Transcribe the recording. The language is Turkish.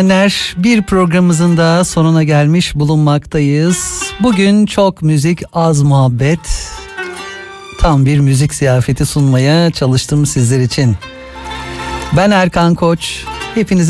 dinleyenler, bir programımızın da sonuna gelmiş bulunmaktayız. Bugün çok müzik, az muhabbet. Tam bir müzik ziyafeti sunmaya çalıştım sizler için. Ben Erkan Koç. Hepinize